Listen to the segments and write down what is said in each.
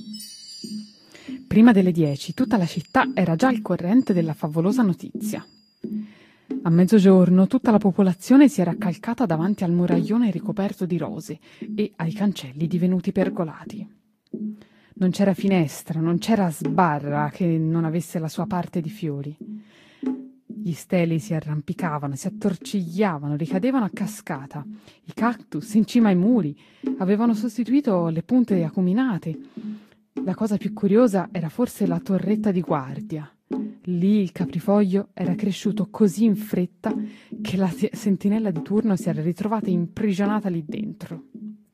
Prima delle 10 tutta la città era già al corrente della favolosa notizia. A mezzogiorno tutta la popolazione si era accalcata davanti al muraglione ricoperto di rose e ai cancelli divenuti pergolati. Non c'era finestra, non c'era sbarra che non avesse la sua parte di fiori. Gli steli si arrampicavano, si attorcigliavano, ricadevano a cascata. I cactus in cima ai muri avevano sostituito le punte acuminate. La cosa più curiosa era forse la torretta di guardia. Lì il caprifoglio era cresciuto così in fretta che la sentinella di turno si era ritrovata imprigionata lì dentro.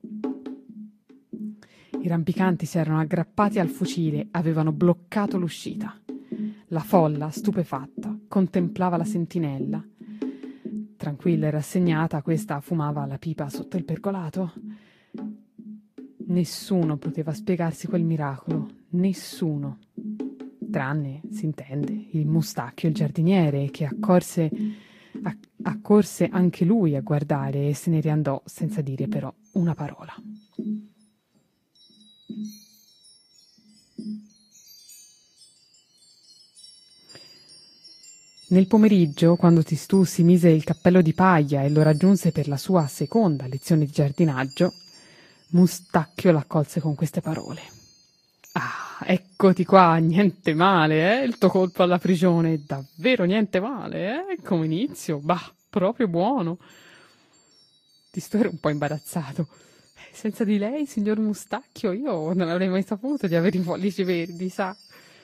I rampicanti si erano aggrappati al fucile, avevano bloccato l'uscita. La folla, stupefatta, contemplava la sentinella. Tranquilla e rassegnata, questa fumava la pipa sotto il pergolato. Nessuno poteva spiegarsi quel miracolo, nessuno. Tranne, si intende, il Mustacchio, il giardiniere, che accorse anche lui a guardare e se ne riandò senza dire però una parola. Nel pomeriggio, quando Tistù si mise il cappello di paglia e lo raggiunse per la sua seconda lezione di giardinaggio, Mustacchio l'accolse con queste parole. «Ah, eccoti qua, niente male, il tuo colpo alla prigione, davvero niente male, come inizio, bah, proprio buono». Tistù era un po' imbarazzato. «Senza di lei, signor Mustacchio, io non avrei mai saputo di avere i pollici verdi, sa».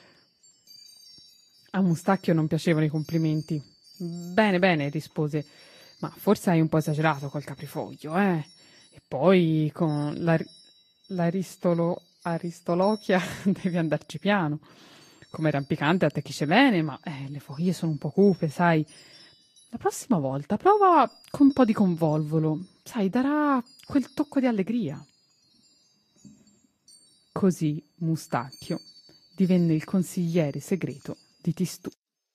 A Mustacchio non piacevano i complimenti. «Bene, bene», rispose, «ma forse hai un po' esagerato col caprifoglio, E poi con l'aristolochia devi andarci piano. Come rampicante attecchisce bene, ma le foglie sono un po' cupe, sai. La prossima volta prova con un po' di convolvolo, sai, darà quel tocco di allegria». Così Mustacchio divenne il consigliere segreto di Tistù.